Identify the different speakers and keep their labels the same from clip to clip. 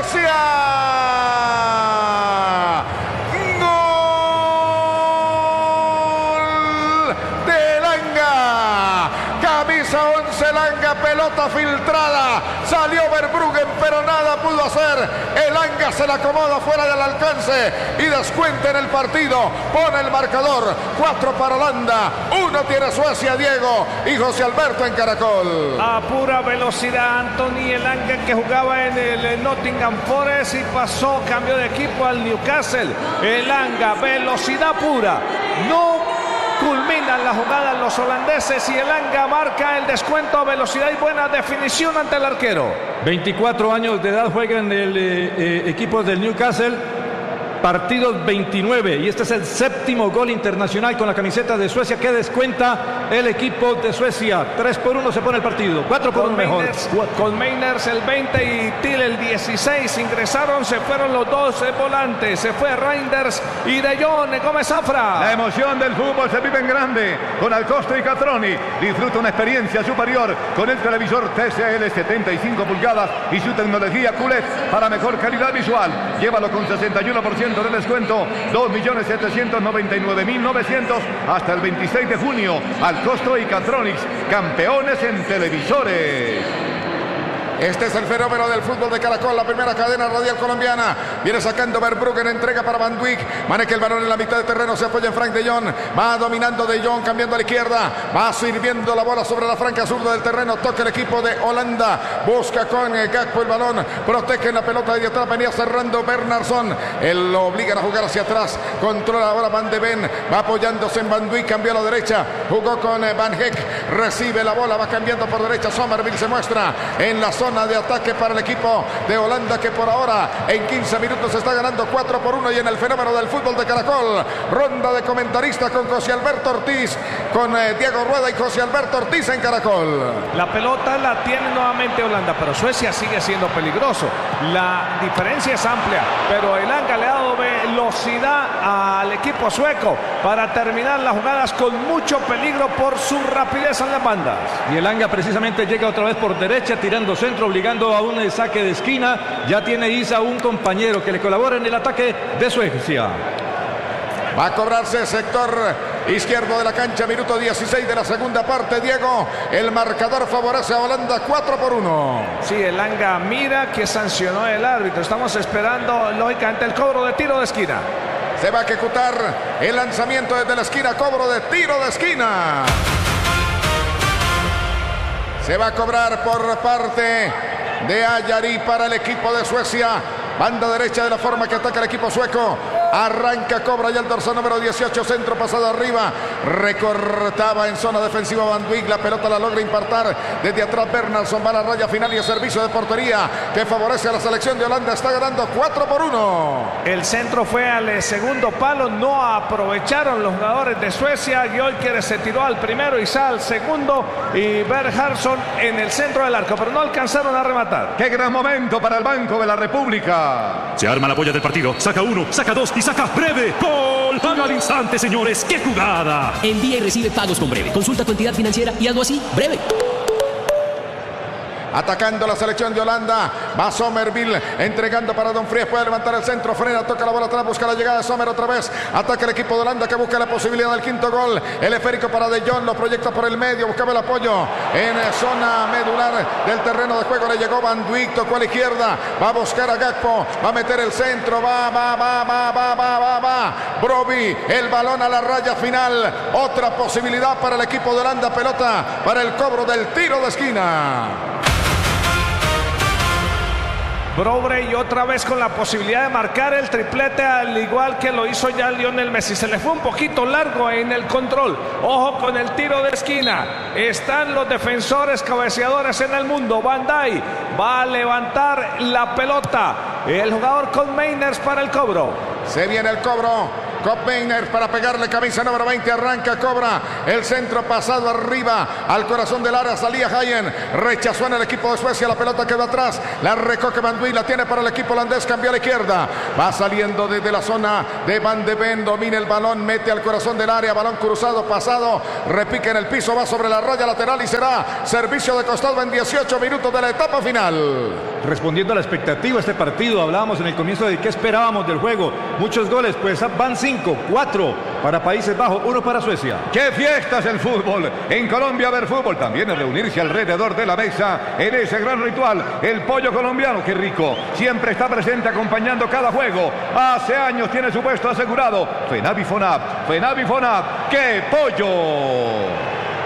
Speaker 1: Suecia. Gol de Elanga. Camisa 11 Elanga, pelota filtrada. Salió Verbruggen, pero nada pudo hacer. Elanga se la acomoda fuera del alcance y descuenta en el partido. Pone el marcador. 4 para Holanda, 1 tiene Suecia, Diego y José Alberto en Caracol.
Speaker 2: A pura velocidad, Anthony Elanga, que jugaba en el Nottingham Forest y pasó, cambió de equipo al Newcastle. Elanga, velocidad pura. No culminan la jugada los holandeses y Elanga marca el descuento a velocidad y buena definición ante el arquero.
Speaker 3: 24 años de edad, juega en el equipo del Newcastle, partidos 29, y este es el 7º gol internacional con la camiseta de Suecia que descuenta el equipo de Suecia. 3-1 se pone el partido, 4-1 mejor.
Speaker 2: Con Meiners el 20 y Till el 16 ingresaron, se fueron los dos volantes, se fue Reinders y De Jong. Gómez Zafra.
Speaker 4: La emoción del fútbol se vive en grande con Alcosta y Catroni. Disfruta una experiencia superior con el televisor TCL 75 pulgadas y su tecnología QLED para mejor calidad visual. Llévalo con 61% de descuento, 2.799.900 hasta el 26 de junio. Alcosto y Catronics, campeones en televisores.
Speaker 1: Este es el fenómeno del fútbol de Caracol, la primera cadena radial colombiana. Viene sacando Verbruggen, entrega para Van Dijk. Maneja el balón en la mitad de terreno, se apoya en Frank De Jong. Va dominando De Jong, cambiando a la izquierda. Va sirviendo la bola sobre la franca zurda del terreno. Toca el equipo de Holanda. Busca con Gakpo el balón. Protege en la pelota de atrás. Venía cerrando Bernardsson. Él lo obliga a jugar hacia atrás. Controla ahora Van de Ven. Va apoyándose en Van Dijk. Cambió a la derecha. Jugó con Van Heck. Recibe la bola. Va cambiando por derecha. Somerville se muestra en la zona de ataque para el equipo de Holanda, que por ahora en 15 minutos está ganando 4-1. Y en el fenómeno del fútbol de Caracol, ronda de comentaristas con José Alberto Ortiz, con Diego Rueda y José Alberto Ortiz en Caracol.
Speaker 2: La pelota la tiene nuevamente Holanda, pero Suecia sigue siendo peligroso. La diferencia es amplia, pero Elanga le ha dado velocidad al equipo sueco para terminar las jugadas con mucho peligro por su rapidez en las bandas.
Speaker 3: Y Elanga precisamente llega otra vez por derecha, tirando centro, obligando a un saque de esquina. Ya tiene Isa un compañero que le colabora en el ataque de Suecia.
Speaker 1: Va a cobrarse sector izquierdo de la cancha, minuto 16 de la segunda parte, Diego. El marcador favorece a Holanda, 4-1.
Speaker 2: Sí, Elanga mira que sancionó el árbitro. Estamos esperando, lógicamente, el cobro de tiro de esquina.
Speaker 1: Se va a ejecutar el lanzamiento desde la esquina, cobro de tiro de esquina. Se va a cobrar por parte de Ayari para el equipo de Suecia. Banda derecha de la forma que ataca el equipo sueco. Arranca, cobra ya el dorsal número 18, centro pasado arriba. Recortaba en zona defensiva Van Dijk. La pelota la logra impartir desde atrás Bernardsson. Va a la raya final y el servicio de portería que favorece a la selección de Holanda. Está ganando 4-1.
Speaker 2: El centro fue al segundo palo. No aprovecharon los jugadores de Suecia. Gyökeres se tiró al primero y al segundo. Y Bernhardsson en el centro del arco, pero no alcanzaron a rematar.
Speaker 4: ¡Qué gran momento para el Banco de la República!
Speaker 5: Se arma la polla del partido. Saca uno, saca dos y saca Breve. ¡Gol! Gana al instante, señores. ¡Qué jugada!
Speaker 6: Envía y recibe pagos con Breve. Consulta tu entidad financiera y hazlo así. Breve.
Speaker 1: Atacando la selección de Holanda. Va Somerville entregando para Dumfries. Puede levantar el centro. Frena, toca la bola atrás. Busca la llegada de Sommer otra vez. Ataca el equipo de Holanda que busca la posibilidad del quinto gol. El esférico para De Jong. Lo proyecta por el medio. Buscaba el apoyo en zona medular del terreno de juego. Le llegó Van Dijk. Tocó a la izquierda. Va a buscar a Gakpo. Va a meter el centro. Va. Brobbey. El balón a la raya final. Otra posibilidad para el equipo de Holanda. Pelota para el cobro del tiro de esquina.
Speaker 2: Brobbey otra vez con la posibilidad de marcar el triplete, al igual que lo hizo ya Lionel Messi. Se le fue un poquito largo en el control. Ojo con el tiro de esquina. Están los defensores cabeceadores en el mundo. Van Dijk va a levantar la pelota. El jugador con Meiners para el cobro.
Speaker 1: Se viene el cobro. Meiners para pegarle, camisa número 20, arranca, cobra el centro pasado arriba al corazón del área, salía Hayen, rechazó en el equipo de Suecia, la pelota quedó atrás, la recoge Van Dijk, la tiene para el equipo holandés, cambió a la izquierda, va saliendo desde la zona de Van de Ven, domina el balón, mete al corazón del área, balón cruzado, pasado, repica en el piso, va sobre la raya lateral y será servicio de costado en 18 minutos de la etapa final.
Speaker 3: respondiendo a la expectativa de este partido. Hablábamos en el comienzo de qué esperábamos del juego. Muchos goles, pues van 5, 4 para Países Bajos, 1 para Suecia.
Speaker 4: ¡Qué fiesta es el fútbol! En Colombia ver fútbol también es reunirse alrededor de la mesa en ese gran ritual. El pollo colombiano, qué rico, siempre está presente acompañando cada juego. Hace años tiene su puesto asegurado. Fenavi Fonab, ¡qué pollo!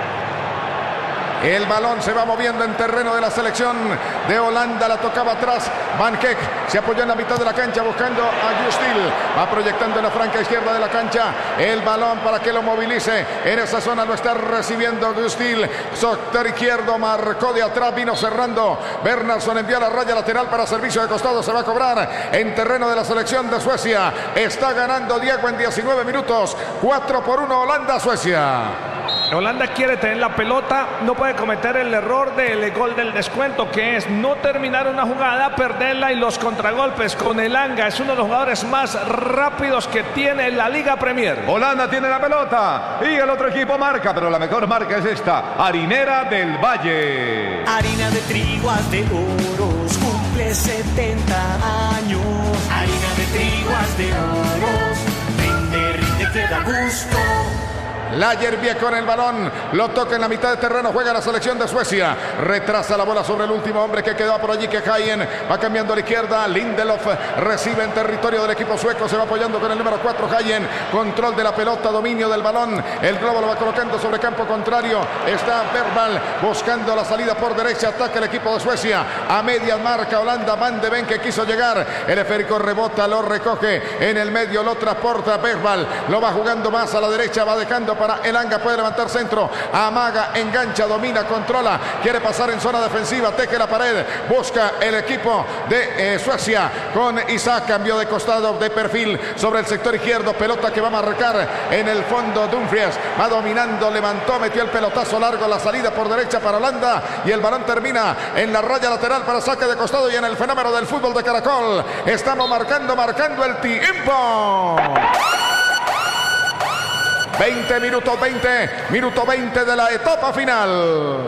Speaker 1: El balón se va moviendo en terreno de la selección de Holanda. La tocaba atrás. Van Heck se apoyó en la mitad de la cancha buscando a Justil. Va proyectando en la franca izquierda de la cancha el balón para que lo movilice. En esa zona lo está recibiendo Justil. Sector izquierdo marcó de atrás. Vino cerrando. Bernardsson envió la raya lateral para servicio de costado. Se va a cobrar en terreno de la selección de Suecia. Está ganando Diego en 19 minutos. 4-1 Holanda-Suecia.
Speaker 2: Holanda quiere tener la pelota, no puede cometer el error del gol del descuento, que es no terminar una jugada, perderla, y los contragolpes con Elanga. Es uno de los jugadores más rápidos que tiene la Liga Premier.
Speaker 4: Holanda tiene la pelota y el otro equipo marca, pero la mejor marca es esta, Harinera del Valle.
Speaker 7: Harina de trigo de oros, cumple 70 años. Harina de trigo de oros, rinde, rinde, que da gusto.
Speaker 1: Lagerbielke con el balón, lo toca en la mitad de terreno, juega la selección de Suecia, retrasa la bola sobre el último hombre que quedó por allí, que Hayen va cambiando a la izquierda, Lindelof recibe en territorio del equipo sueco, se va apoyando con el número 4 Hayen, control de la pelota, dominio del balón, el globo lo va colocando sobre campo contrario, está Bergvall buscando la salida por derecha, ataca el equipo de Suecia, a media marca Holanda, Van de Ven que quiso llegar, el esférico rebota, lo recoge en el medio, lo transporta Bergvall, lo va jugando más a la derecha, va dejando para Elanga, puede levantar centro, amaga, engancha, domina, controla, quiere pasar en zona defensiva, teje la pared, busca el equipo de Suecia con Isaac, cambio de costado, de perfil sobre el sector izquierdo, pelota que va a marcar en el fondo. Dumfries va dominando, levantó, metió el pelotazo largo, la salida por derecha para Holanda y el balón termina en la raya lateral para saque de costado. Y en el fenómeno del fútbol de Caracol estamos marcando el tiempo. 20 de la etapa final.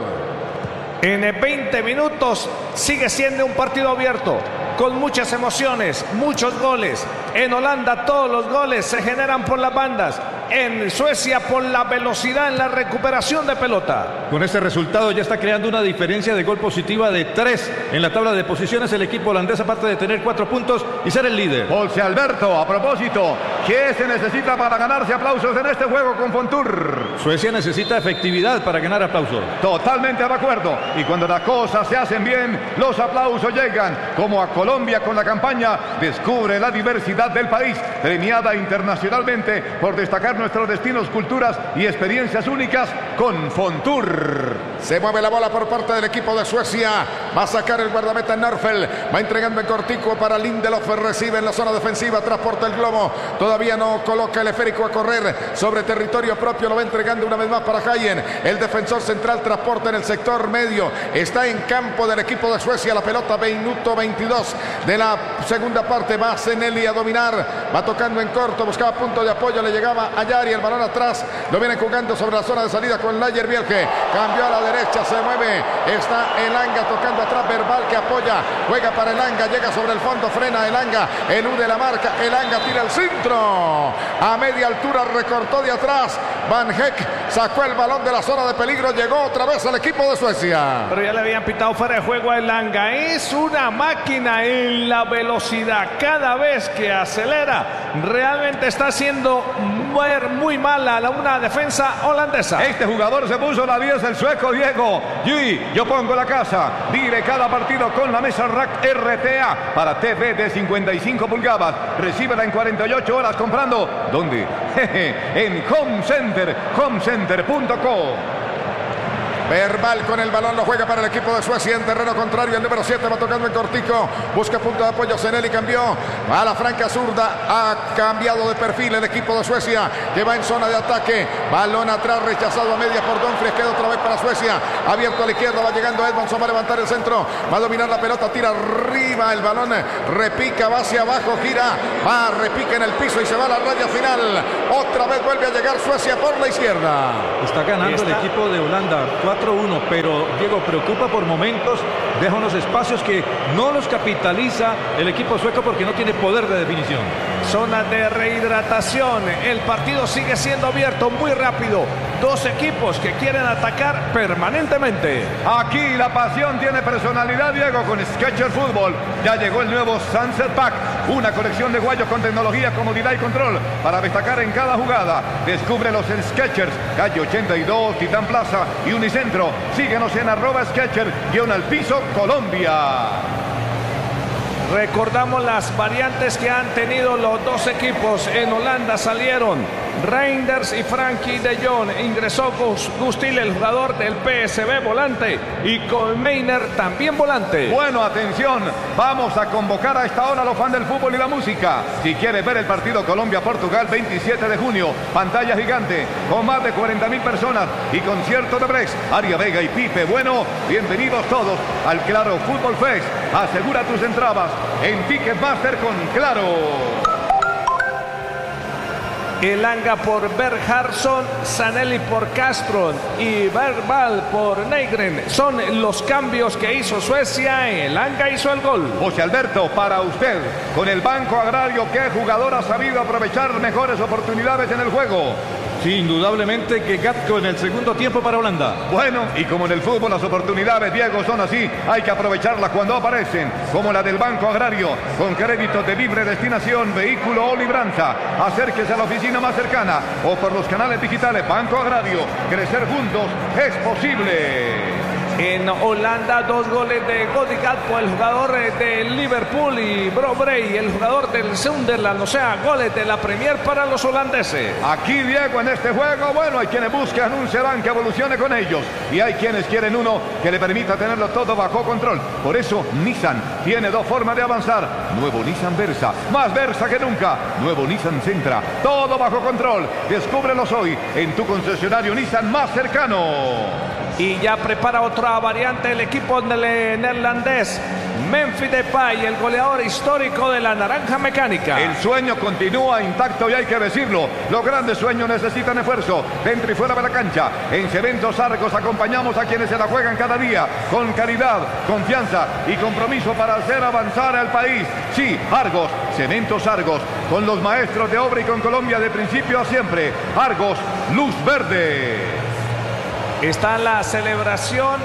Speaker 2: En 20 minutos sigue siendo un partido abierto, con muchas emociones, muchos goles. En Holanda todos los goles se generan por las bandas. En Suecia por la velocidad en la recuperación de pelota.
Speaker 3: Con este resultado ya está creando una diferencia de gol positiva de 3 en la tabla de posiciones. El equipo holandés, aparte de tener 4 puntos y ser el líder.
Speaker 4: José Alberto, a propósito, ¿qué se necesita para ganarse aplausos en este juego con Fontour?
Speaker 3: Suecia necesita efectividad para ganar aplausos.
Speaker 4: Totalmente de acuerdo. Y cuando las cosas se hacen bien, los aplausos llegan. Como a Colombia con la campaña Descubre la diversidad del país, premiada internacionalmente por destacar nuestros destinos, culturas y experiencias únicas con Fontour.
Speaker 1: Se mueve la bola por parte del equipo de Suecia. Va a sacar el guardameta Norfel. Va entregando en cortico para Lindelof. Recibe en la zona defensiva. Transporta el globo. Todavía no coloca el esférico a correr sobre territorio propio. Lo va entregando una vez más para Hayen. El defensor central transporta en el sector medio. Está en campo del equipo de Suecia. La pelota, minuto 22 de la segunda parte. Va Zenelli a dominar. Va tocando en corto. Buscaba punto de apoyo. Le llegaba a y el balón atrás, lo viene jugando sobre la zona de salida con Lagerbielke, cambió a la derecha, se mueve, está Elanga tocando atrás, Bergvall que apoya, juega para Elanga, llega sobre el fondo, frena Elanga, elude la marca, Elanga tira el centro, a media altura recortó de atrás, Van Heck sacó el balón de la zona de peligro, llegó otra vez al equipo de Suecia.
Speaker 2: Pero ya le habían pitado fuera de juego a Elanga, es una máquina en la velocidad, cada vez que acelera, realmente está haciendo muy mala una defensa holandesa.
Speaker 4: Este jugador se puso la 10, el sueco Diego. Y yo pongo la casa. Vive cada partido con la mesa Rack RTA para TV de 55 pulgadas. Recíbela en 48 horas comprando. ¿Dónde? En Home Center, homecenter.co.
Speaker 1: Bergvall con el balón, lo juega para el equipo de Suecia en terreno contrario. El número 7 va tocando en cortico, busca punto de apoyo. Zenelli cambió a la franca zurda, ha cambiado de perfil el equipo de Suecia que va en zona de ataque. Balón atrás, rechazado a media por Dumfries, queda otra vez para Suecia, abierto a la izquierda, va llegando Edmondson, va a levantar el centro, va a dominar la pelota, tira arriba, el balón repica, va hacia abajo, gira, va, repica en el piso y se va a la raya final. Otra vez vuelve a llegar Suecia por la izquierda.
Speaker 3: Está ganando el equipo de Holanda 4-1, pero Diego, preocupa por momentos deja unos espacios que no los capitaliza el equipo sueco porque no tiene poder de definición.
Speaker 2: Zona de rehidratación. El partido sigue siendo abierto muy rápido. Dos equipos que quieren atacar permanentemente.
Speaker 4: Aquí la pasión tiene personalidad, Diego, con Skechers Fútbol. Ya llegó el nuevo Sunset Pack, una colección de guayos con tecnología, comodidad y control para destacar en cada jugada. Descúbrelos en Skechers, calle 82, Titán Plaza y Unicentro. Síguenos en @Skechers_al-piso Colombia.
Speaker 2: Recordamos las variantes que han tenido los dos equipos. En Holanda salieron Reinders y Frenkie de Jong. Ingresó Gustil, el jugador del PSV, volante, y Koolmeiner también volante.
Speaker 4: Bueno, atención, vamos a convocar a esta hora a los fans del fútbol y la música. Si quieres ver el partido Colombia-Portugal 27 de junio, pantalla gigante con más de 40.000 personas y concierto de Brex, Aria Vega y Pipe. Bueno, bienvenidos todos al Claro Fútbol Fest. Asegura tus entradas en Ticketmaster con Claro.
Speaker 2: Elanga por Berghardsson, Zanelli por Castro y Verbal por Nygren. Son los cambios que hizo Suecia. Elanga hizo el gol.
Speaker 4: José Alberto, para usted, con el Banco Agrario, ¿qué jugador ha sabido aprovechar mejores oportunidades en el juego?
Speaker 3: Sí, indudablemente que Gatko en el segundo tiempo para Holanda.
Speaker 4: Bueno, y como en el fútbol las oportunidades, Diego, son así, hay que aprovecharlas cuando aparecen, como la del Banco Agrario, con créditos de libre destinación, vehículo o libranza. Acérquese a la oficina más cercana o por los canales digitales Banco Agrario. Crecer juntos es posible.
Speaker 2: En Holanda, 2 goles de Cody Gakpo, el jugador de Liverpool, y Brobrey, el jugador del Sunderland. O sea, goles de la Premier para los holandeses.
Speaker 4: Aquí, Diego, en este juego, bueno, hay quienes buscan un sedán que evolucione con ellos y hay quienes quieren uno que le permita tenerlo todo bajo control. Por eso, Nissan tiene 2 formas de avanzar. Nuevo Nissan Versa, más Versa que nunca. Nuevo Nissan Sentra, todo bajo control. Descúbrelos hoy en tu concesionario Nissan más cercano.
Speaker 2: Y ya prepara otra variante el equipo neerlandés. Memphis Depay, el goleador histórico de la Naranja Mecánica.
Speaker 4: El sueño continúa intacto y hay que decirlo. Los grandes sueños necesitan esfuerzo dentro y fuera de la cancha. En Cementos Argos acompañamos a quienes se la juegan cada día con caridad, confianza y compromiso para hacer avanzar al país. Sí, Argos, Cementos Argos, con los maestros de obra y con Colombia de principio a siempre. Argos, luz verde.
Speaker 2: Está la celebración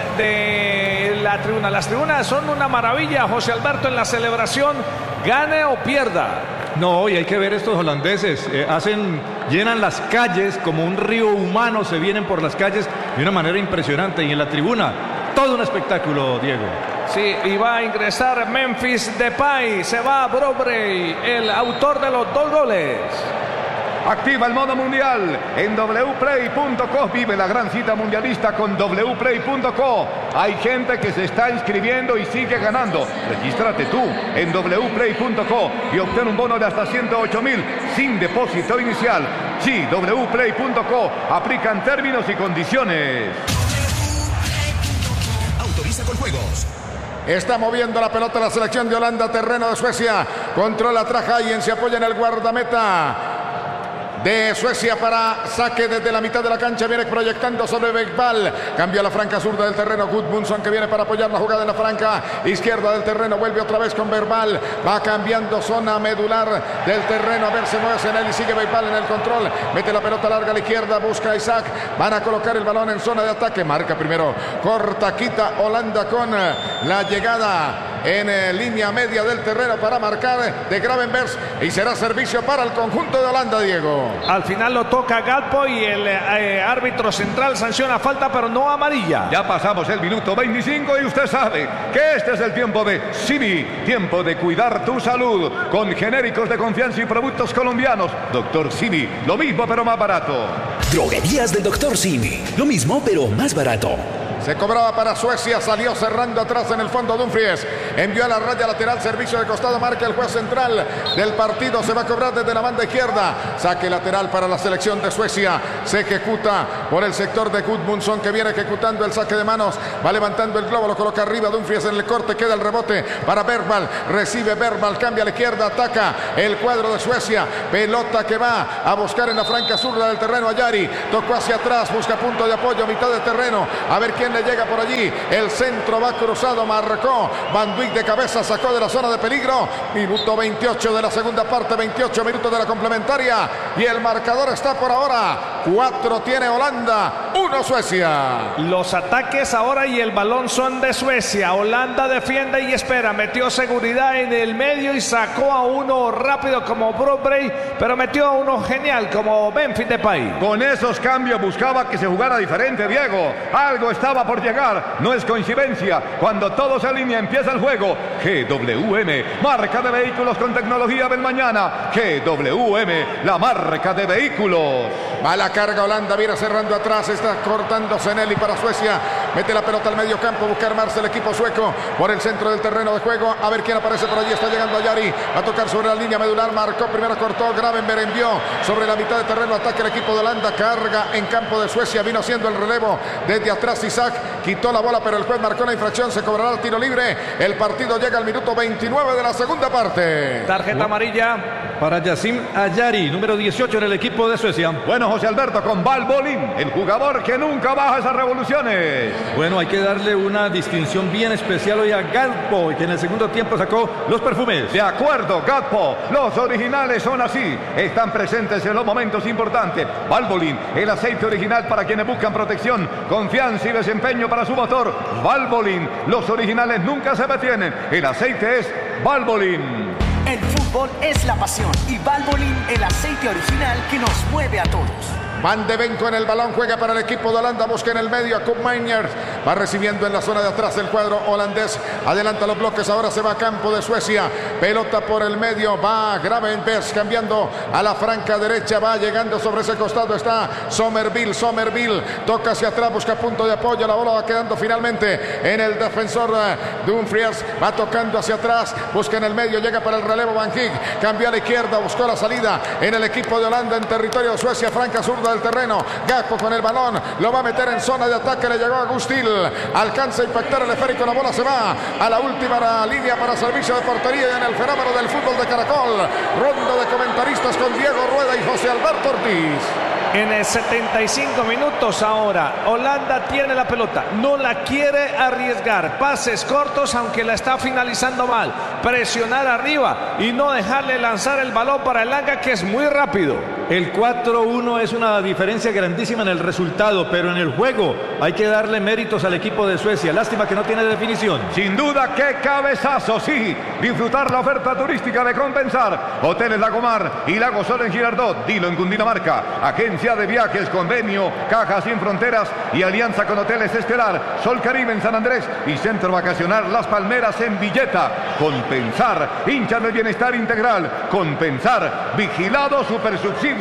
Speaker 2: de la tribuna. Las tribunas son una maravilla, José Alberto, en la celebración, gane o pierda.
Speaker 3: No, y hay que ver estos holandeses. Llenan las calles como un río humano, se vienen por las calles de una manera impresionante. Y en la tribuna, todo un espectáculo, Diego.
Speaker 2: Sí, y va a ingresar Memphis Depay. Se va Brobrey, el autor de los 2 goles.
Speaker 4: Activa el modo mundial en wplay.co. Vive la gran cita mundialista con wplay.co. Hay gente que se está inscribiendo y sigue ganando. Regístrate tú en wplay.co y obtén un bono de hasta 108.000 sin depósito inicial. Sí, wplay.co. Aplican términos y condiciones.
Speaker 8: Autoriza con juegos.
Speaker 1: Está moviendo la pelota la selección de Holanda, terreno de Suecia. Controla Trahayen, se apoya en el guardameta de Suecia para saque desde la mitad de la cancha. Viene proyectando sobre Beckball. Cambia la franca zurda del terreno. Gudmundsson, que viene para apoyar la jugada en la franca izquierda del terreno. Vuelve otra vez con Beckball. Va cambiando zona medular del terreno. A ver, se mueve Zanelli. Sigue Beckball en el control. Mete la pelota larga a la izquierda. Busca a Isaac. Van a colocar el balón en zona de ataque. Marca primero. Corta, quita Holanda con la llegada en línea media del terreno para marcar de Gravenberch. Y será servicio para el conjunto de Holanda, Diego.
Speaker 2: Al final lo toca Gakpo y el árbitro central sanciona falta, pero no amarilla.
Speaker 4: Ya pasamos el minuto 25 y usted sabe que este es el tiempo de Simi, tiempo de cuidar tu salud con genéricos de confianza y productos colombianos. Doctor Simi, lo mismo pero más barato.
Speaker 8: Droguerías del Doctor Simi, lo mismo pero más barato.
Speaker 1: Se cobraba para Suecia, salió cerrando atrás en el fondo Dumfries. envió a la raya lateral, servicio de costado, marca el juez central del partido, se va a cobrar desde la banda izquierda, saque lateral para la selección de Suecia, se ejecuta por el sector de Gudmundsson, que viene ejecutando el saque de manos, va levantando el globo, lo coloca arriba, Dumfries en el corte, queda el rebote para Bergvall, recibe Bergvall, cambia a la izquierda, ataca el cuadro de Suecia, pelota que va a buscar en la franca zurda del terreno a Jari, tocó hacia atrás, busca punto de apoyo, mitad de terreno, a ver quién le llega por allí, el centro va cruzado, marcó Van Dijk de cabeza, sacó de la zona de peligro, minuto 28 de la segunda parte, 28 minutos de la complementaria, y el marcador está por ahora, 4 tiene Holanda, 1 Suecia.
Speaker 2: Los ataques ahora y el balón son de Suecia, Holanda defiende y espera, metió seguridad en el medio y sacó a uno rápido como Brobrey, pero metió a uno genial como Memphis Depay.
Speaker 4: Con esos cambios buscaba que se jugara diferente, Diego. Algo estaba por llegar, no es coincidencia. Cuando todo se alinea empieza el juego. GWM, marca de vehículos con tecnología del mañana. GWM, la marca de vehículos.
Speaker 1: Va la carga Holanda, viene cerrando atrás, está cortando Zenelli para Suecia, mete la pelota al medio campo, busca armarse el equipo sueco por el centro del terreno de juego, a ver quién aparece por allí, está llegando a Jari, va a tocar sobre la línea medular, marcó, primero cortó, Gravenberg envió sobre la mitad de terreno, ataca el equipo de Holanda, carga en campo de Suecia, vino haciendo el relevo desde atrás Isaac, quitó la bola, pero el juez marcó la infracción, se cobrará el tiro libre, el partido llega al minuto 29 de la segunda parte.
Speaker 2: Tarjeta amarilla
Speaker 3: para Yacine Ayari, número 18 en el equipo de Suecia.
Speaker 4: Bueno, José Alberto, con Valbolín, el jugador que nunca baja esas revoluciones.
Speaker 3: Bueno, hay que darle una distinción bien especial hoy a Gakpo, que en el segundo tiempo sacó los perfumes.
Speaker 4: De acuerdo, Gakpo, los originales son así, están presentes en los momentos importantes. Valvoline, el aceite original para quienes buscan protección, confianza y desempeño para su motor. Valvoline, los originales nunca se detienen, el aceite es Valvoline.
Speaker 7: El fútbol es la pasión y Valvoline, el aceite original que nos mueve a todos.
Speaker 1: Van de Ven con el balón, juega para el equipo de Holanda, busca en el medio a Koopmeiners, va recibiendo en la zona de atrás el cuadro holandés, adelanta los bloques, ahora se va a campo de Suecia, pelota por el medio, va Gravenberg cambiando a la franca derecha, va llegando sobre ese costado, está Somerville, toca hacia atrás, busca punto de apoyo, la bola va quedando finalmente en el defensor Dumfries, va tocando hacia atrás, busca en el medio, llega para el relevo Van Dijk, cambió a la izquierda, buscó la salida en el equipo de Holanda en territorio de Suecia, franca zurda del terreno, Gakpo con el balón, lo va a meter en zona de ataque, le llegó a Gustil, alcanza a impactar el esférico, la bola se va a la última línea para servicio de portería y en el fenómeno del fútbol de Caracol, ronda de comentaristas con Diego Rueda y José Alberto Ortiz.
Speaker 2: En el 75 minutos ahora, Holanda tiene la pelota, no la quiere arriesgar, pases cortos aunque la está finalizando mal, presionar arriba y no dejarle lanzar el balón para Elanga, que es muy rápido.
Speaker 3: El 4-1 es una diferencia grandísima en el resultado, pero en el juego hay que darle méritos al equipo de Suecia, lástima que no tiene definición.
Speaker 4: Sin duda, qué cabezazo, sí, disfrutar la oferta turística de Compensar, Hoteles Lagomar y Lago Sol en Girardot, Dilo en Cundinamarca, Agencia de Viajes, Convenio, Caja Sin Fronteras y alianza con Hoteles Estelar, Sol Caribe en San Andrés y Centro Vacacional Las Palmeras en Villeta. Compensar, hinchas del bienestar integral. Compensar, vigilado supersubsidio.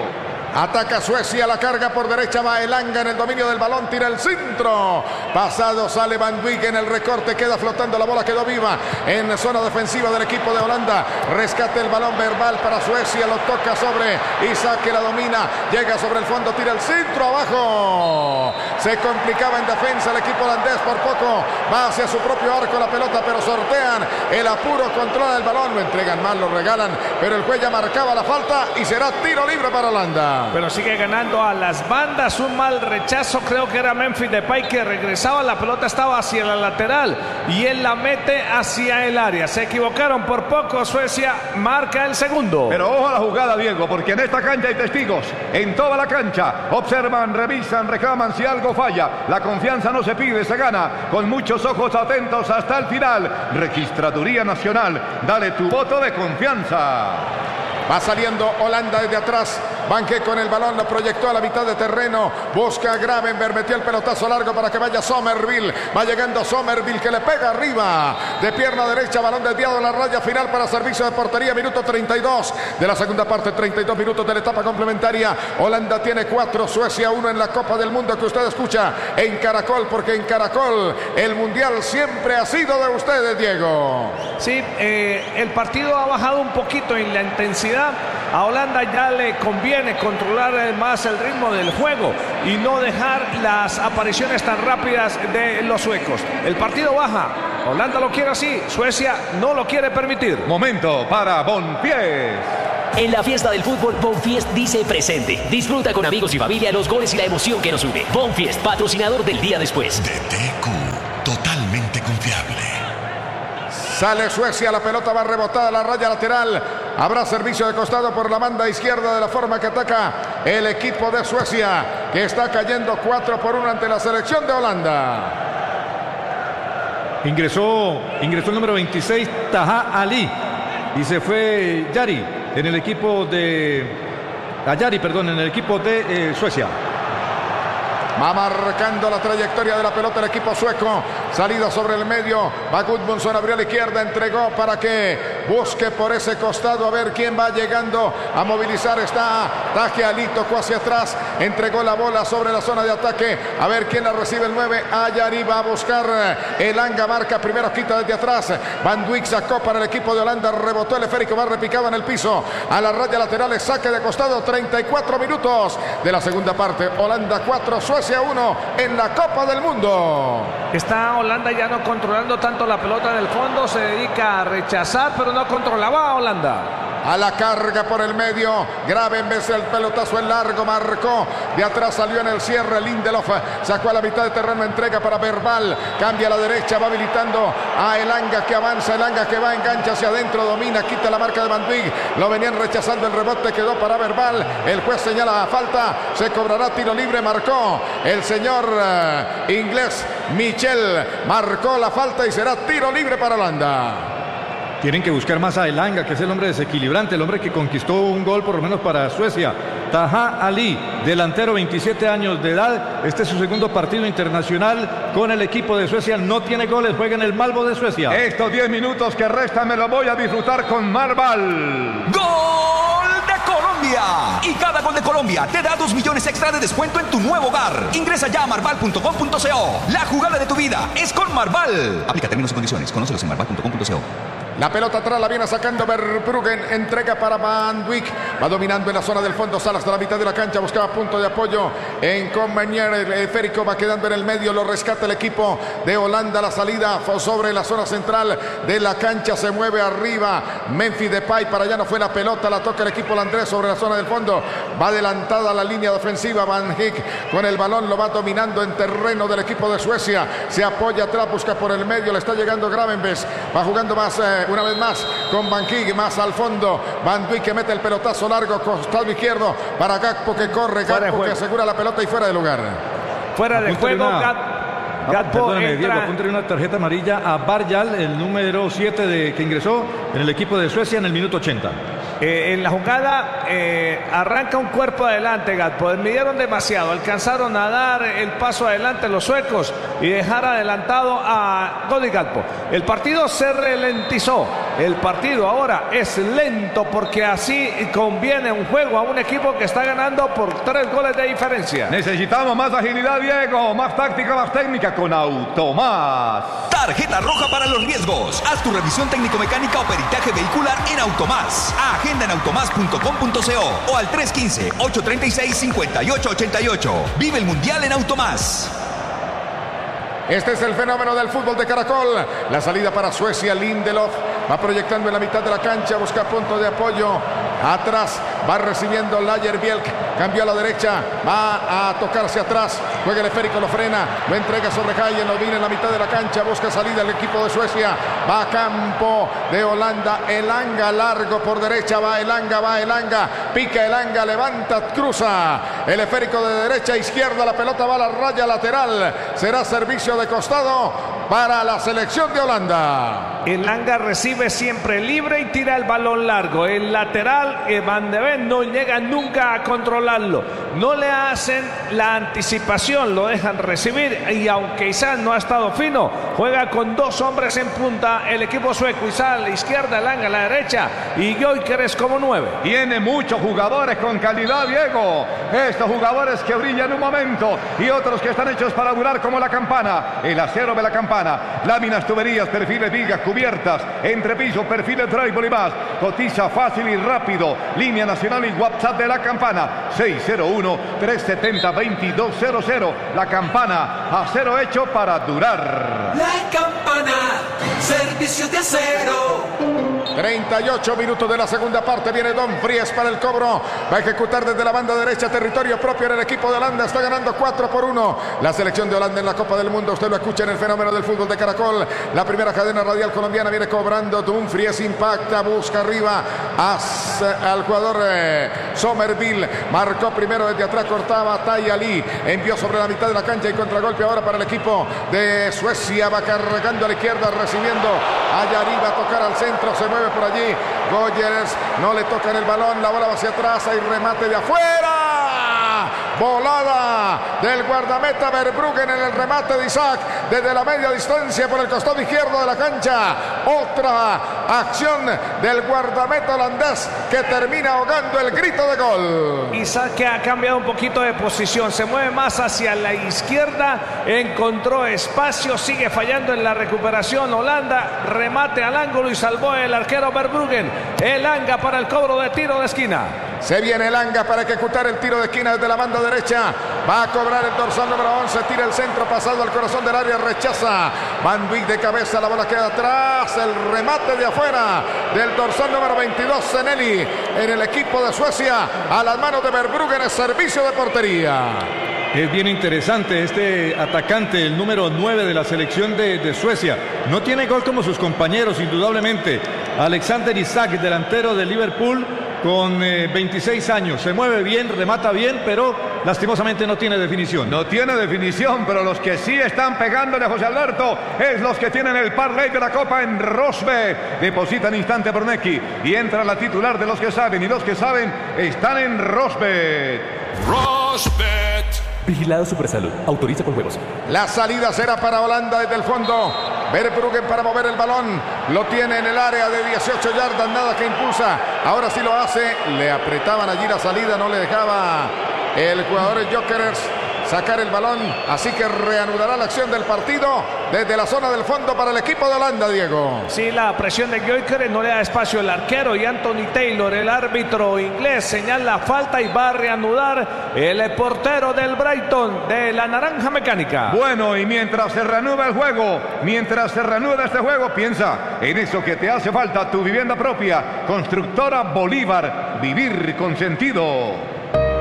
Speaker 1: Ataca Suecia, la carga por derecha, va Elanga en el dominio del balón, tira el centro, pasado sale Van Dijk en el recorte, queda flotando la bola, quedó viva en zona defensiva del equipo de Holanda, rescate el balón verbal para Suecia, lo toca sobre Isaac que la domina, llega sobre el fondo, tira el centro abajo, se complicaba en defensa el equipo holandés, por poco va hacia su propio arco la pelota, pero sortean el apuro, controlan el balón, lo entregan mal, lo regalan, pero el juez ya marcaba la falta y será tiro libre para Holanda.
Speaker 2: Pero sigue ganando a las bandas, un mal rechazo, creo que era Memphis Depay que regresaba, la pelota estaba hacia la lateral y él la mete hacia el área, se equivocaron por poco, Suecia marca el segundo.
Speaker 4: Pero ojo a la jugada, Diego, porque en esta cancha hay testigos, en toda la cancha, observan, revisan, reclaman si algo falla, la confianza no se pide, se gana, con muchos ojos atentos hasta el final. Registraduría Nacional, dale tu voto de confianza.
Speaker 1: Va saliendo Holanda desde atrás, Van Gogh con el balón, lo proyectó a la mitad de terreno. Busca a Gravenberg, metió el pelotazo largo para que vaya Somerville. Va llegando Somerville que le pega arriba de pierna derecha, balón desviado a la raya final para servicio de portería. Minuto 32 de la segunda parte, 32 minutos de la etapa complementaria. Holanda tiene 4, Suecia 1 en la Copa del Mundo que usted escucha en Caracol, porque en Caracol el Mundial siempre ha sido de ustedes, Diego.
Speaker 2: Sí, el partido ha bajado un poquito en la intensidad. A Holanda ya le conviene controlar más el ritmo del juego y no dejar las apariciones tan rápidas de los suecos. El partido baja, Holanda lo quiere así, Suecia no lo quiere permitir.
Speaker 4: Momento para Bonfies.
Speaker 6: En la fiesta del fútbol, Bonfiest dice presente. Disfruta con amigos y familia los goles y la emoción que nos une. Bonfiest, patrocinador del día después.
Speaker 8: DTQ, totalmente confiable.
Speaker 1: Sale Suecia, la pelota va rebotada a la raya lateral. Habrá servicio de costado por la banda izquierda de la forma que ataca el equipo de Suecia, que está cayendo 4-1 ante la selección de Holanda.
Speaker 3: Ingresó el número 26, Taha Ali, y se fue Yari en el equipo de Suecia.
Speaker 1: Va marcando la trayectoria de la pelota el equipo sueco. Salida sobre el medio. Va Gudmundsson, abrió a la izquierda, entregó para que busque por ese costado a ver quién va llegando a movilizar. Está Taje Ali, tocó hacia atrás, entregó la bola sobre la zona de ataque. A ver quién la recibe el 9. Ayari va a buscar Elanga, marca primero, quita desde atrás. Van Dijk sacó para el equipo de Holanda, rebotó el esférico, va repicado en el piso. A la raya lateral, saque de costado. 34 minutos de la segunda parte. Holanda 4, Suecia 1 en la Copa del Mundo.
Speaker 2: Está Holanda ya no controlando tanto la pelota en el fondo, se dedica a rechazar, pero no controlaba a Holanda.
Speaker 1: A la carga por el medio, Gravenberg, el pelotazo en largo, marcó, de atrás salió en el cierre, Lindelof sacó a la mitad de terreno, entrega para Verbal, cambia a la derecha, va habilitando a Elanga que avanza, Elanga que va, engancha hacia adentro, domina, quita la marca de Van Dijk, lo venían rechazando, el rebote quedó para Verbal, el juez señala falta, se cobrará tiro libre, marcó el señor inglés Michel, marcó la falta y será tiro libre para Holanda.
Speaker 3: Tienen que buscar más a Elanga, que es el hombre desequilibrante, el hombre que conquistó un gol por lo menos para Suecia. Taha Ali, delantero, 27 años de edad. Este es su segundo partido internacional con el equipo de Suecia. No tiene goles, juega en el Malmö de Suecia.
Speaker 4: Estos 10 minutos que restan me lo voy a disfrutar con Marval.
Speaker 8: ¡Gol de Colombia! Y cada gol de Colombia te da 2 millones extra de descuento en tu nuevo hogar. Ingresa ya a marval.com.co. La jugada de tu vida es con Marval. Aplica términos y condiciones. Conócelos en marval.com.co.
Speaker 1: La pelota atrás la viene sacando Verbruggen, entrega para Van Dijk, va dominando en la zona del fondo, sale hasta la mitad de la cancha, buscaba punto de apoyo en Combanier, el esférico va quedando en el medio, lo rescata el equipo de Holanda, la salida sobre la zona central de la cancha, se mueve arriba, Memphis Depay, para allá no fue la pelota, la toca el equipo holandés sobre la zona del fondo, va adelantada la línea defensiva, Van Dijk con el balón, lo va dominando en terreno del equipo de Suecia, se apoya atrás, busca por el medio, le está llegando Gravenberg, va jugando más una vez más con Van Dijk, más al fondo, Van Dijk que mete el pelotazo largo, costado izquierdo para Gakpo que corre, Gakpo que asegura la pelota y fuera de lugar.
Speaker 2: Fuera de juego, Gakpo
Speaker 3: perdóname,
Speaker 2: entra.
Speaker 3: Diego, apúntale una tarjeta amarilla a Barjal, el número 7 que ingresó en el equipo de Suecia en el minuto 80.
Speaker 2: En la jugada arranca un cuerpo adelante, Gakpo. Midieron demasiado, alcanzaron a dar el paso adelante los suecos y dejar adelantado a Cody Gakpo. El partido se ralentizó. El partido ahora es lento porque así conviene un juego a un equipo que está ganando por 3 goles de diferencia.
Speaker 4: Necesitamos más agilidad, Diego, más táctica, más técnica con Automás.
Speaker 8: Tarjeta roja para los riesgos. Haz tu revisión técnico-mecánica o peritaje vehicular en Automás. Agenda en automás.com.co o al 315-836-5888. Vive el Mundial en Automás.
Speaker 1: Este es el fenómeno del fútbol de Caracol. La salida para Suecia, Lindelof va proyectando en la mitad de la cancha, busca punto de apoyo. Atrás va recibiendo Lagerbielk, cambió a la derecha, va a tocar hacia atrás, juega el esférico, lo frena, lo entrega sobre Hayen, lo viene en la mitad de la cancha, busca salida el equipo de Suecia, va a campo de Holanda, Elanga largo por derecha, va Elanga, pica Elanga, levanta, cruza el esférico de derecha a izquierda, la pelota va a la raya lateral, será servicio de costado para la selección de Holanda.
Speaker 2: Elanga recibe siempre libre y tira el balón largo. El lateral, Van de Ven, no llega nunca a controlarlo. No le hacen la anticipación, lo dejan recibir y aunque quizás no ha estado fino, juega con dos hombres en punta el equipo sueco. Quizá a la izquierda, Elanga a la derecha y Gyökeres como 9.
Speaker 4: Tiene muchos jugadores con calidad, Diego. Estos jugadores que brillan un momento y otros que están hechos para durar, como la campana, el acero de la campana, láminas, tuberías, perfiles, vigas, cubiertas, entrepisos, perfiles, drywall y más. Cotiza fácil y rápido. Línea nacional y WhatsApp de la campana 601-370-2200. La campana, acero hecho para durar.
Speaker 7: La campana, servicio de acero.
Speaker 1: 38 minutos de la segunda parte. Viene Dumfries para el cobro. Va a ejecutar desde la banda derecha, territorio propio en el equipo de Holanda. Está ganando 4-1 la selección de Holanda en la Copa del Mundo. Usted lo escucha en el fenómeno del fútbol de Caracol. La primera cadena radial colombiana viene cobrando. Dumfries impacta, busca arriba al jugador Somerville. Marcó primero desde atrás, cortaba Tayali. Envió sobre la mitad de la cancha y contragolpe ahora para el equipo de Suecia. Va cargando a la izquierda, recibiendo allá arriba, a tocar al centro. Se mueve por allí. Gyökeres no le toca en el balón. La bola va hacia atrás. Hay remate de afuera. Volada del guardameta Verbruggen en el remate de Isaac desde la media distancia por el costado izquierdo de la cancha. Otra acción del guardameta holandés que termina ahogando el grito de gol.
Speaker 2: Isaac, que ha cambiado un poquito de posición, se mueve más hacia la izquierda, encontró espacio, sigue fallando en la recuperación Holanda, remate al ángulo y salvó el arquero Verbruggen. Elanga para el cobro de tiro de esquina.
Speaker 1: Se viene Elanga para ejecutar el tiro de esquina desde la banda derecha. Va a cobrar el dorsal número 11. Tira el centro pasado al corazón del área. Rechaza Van Dijk de cabeza. La bola queda atrás. El remate de afuera del dorsal número 22. Zeneli en el equipo de Suecia. A las manos de Verbruggen. Es servicio de portería.
Speaker 3: Es bien interesante este atacante, el número 9 de la selección de Suecia. No tiene gol como sus compañeros, indudablemente. Alexander Isak, delantero de Liverpool, con 26 años. Se mueve bien, remata bien, pero lastimosamente no tiene definición.
Speaker 4: No tiene definición, pero los que sí están pegándole a José Alberto es los que tienen el parlay de la Copa en Rosbet. Depositan instante por Neki y entra la titular de los que saben, y los que saben están en Rosbet.
Speaker 9: Rosbet. Vigilado Supersalud. Autoriza con juegos.
Speaker 1: La salida será para Holanda desde el fondo. Verbruggen para mover el balón. Lo tiene en el área de 18 yardas. Nada que impulsa. Ahora sí lo hace. Le apretaban allí la salida. No le dejaba el jugador Gyökeres sacar el balón. Así que reanudará la acción del partido desde la zona del fondo para el equipo de Holanda, Diego.
Speaker 2: Sí, la presión de Gyökeres no le da espacio el arquero y Anthony Taylor, el árbitro inglés, señala falta y va a reanudar el portero del Brighton, de la Naranja Mecánica.
Speaker 4: Bueno, y mientras se reanuda el juego, mientras se reanuda este juego, piensa en eso que te hace falta, tu vivienda propia. Constructora Bolívar, vivir con sentido.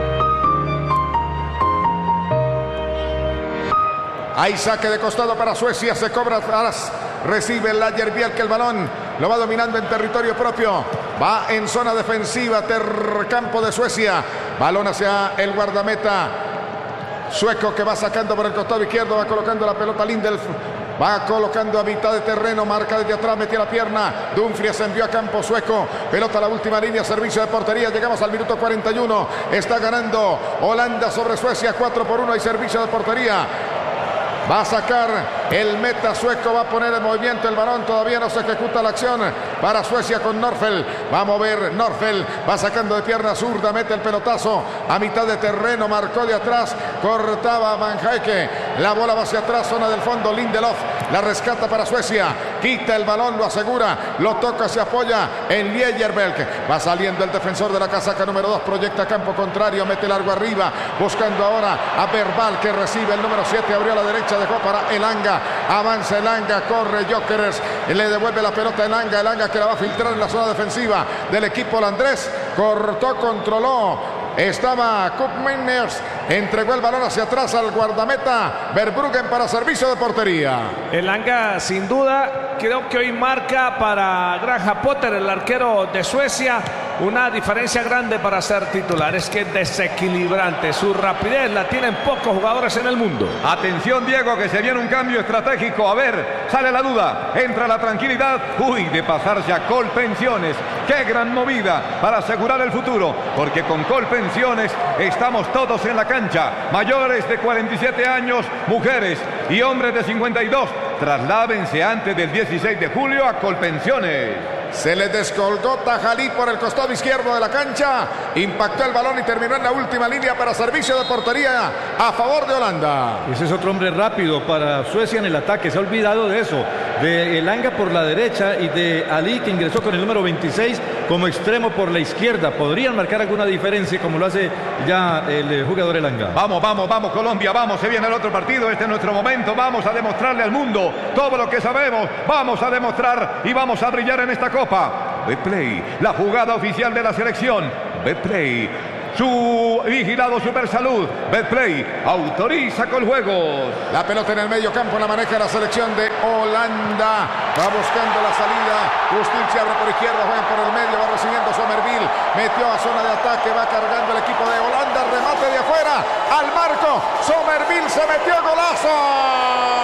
Speaker 1: Hay saque de costado para Suecia, se cobra atrás, recibe el Lagerbielke que el balón lo va dominando en territorio propio, va en zona defensiva, campo de Suecia, balón hacia el guardameta sueco que va sacando por el costado izquierdo, va colocando la pelota Lindelöf. Va colocando a mitad de terreno, marca desde atrás, metió la pierna. Dumfries envió a campo sueco. Pelota a la última línea, servicio de portería. Llegamos al minuto 41. Está ganando Holanda sobre Suecia 4-1 y servicio de portería. Va a sacar el meta sueco, va a poner en movimiento el balón, todavía no se ejecuta la acción para Suecia con Norfelt. Va a mover Norfelt, va sacando de pierna zurda, mete el pelotazo a mitad de terreno, marcó de atrás, cortaba Van Heike, la bola va hacia atrás, zona del fondo, Lindelöf la rescata para Suecia, quita el balón, lo asegura, lo toca, se apoya en Lagerbielke, va saliendo el defensor de la casaca número 2, proyecta campo contrario, mete largo arriba, buscando ahora a Verbal que recibe el número 7, abrió a la derecha, dejó para Elanga, avanza Elanga, corre Gyökeres, le devuelve la pelota a Elanga que la va a filtrar en la zona defensiva del equipo holandés, cortó, controló, estaba Koopmeiners, entregó el balón hacia atrás al guardameta Verbruggen para servicio de portería.
Speaker 2: Elanga sin duda, creo que hoy marca para Graham Potter, el arquero de Suecia, una diferencia grande para ser titular. Es que es desequilibrante. Su rapidez la tienen pocos jugadores en el mundo.
Speaker 4: Atención, Diego, que se viene un cambio estratégico. A ver, sale la duda, entra la tranquilidad. Uy, de pasarse a Colpensiones. Qué gran movida para asegurar el futuro, porque con Colpensiones estamos todos en la cancha. Mayores de 47 años, mujeres y hombres de 52. Trasládense antes del 16 de julio a Colpensiones.
Speaker 1: Se le descolgó Tajalí por el costado izquierdo de la cancha. Impactó el balón y terminó en la última línea para servicio de portería a favor de Holanda.
Speaker 3: Ese es otro hombre rápido para Suecia en el ataque. Se ha olvidado de eso. De Elanga por la derecha y de Ali, que ingresó con el número 26 como extremo por la izquierda. Podrían marcar alguna diferencia como lo hace ya el jugador Elanga.
Speaker 4: Vamos, vamos, vamos Colombia, vamos, se viene el otro partido, este es nuestro momento, vamos a demostrarle al mundo todo lo que sabemos, vamos a demostrar y vamos a brillar en esta copa. Betplay, la jugada oficial de la selección. Betplay, su vigilado Supersalud. Betplay autoriza con juegos.
Speaker 1: La pelota en el medio campo, la maneja la selección de Holanda. Va buscando la salida. Justin se abre por izquierda, juega por el medio, va recibiendo Somerville. Metió a zona de ataque, va cargando el equipo de Holanda. Remate de afuera al marco. Somerville se metió, golazo.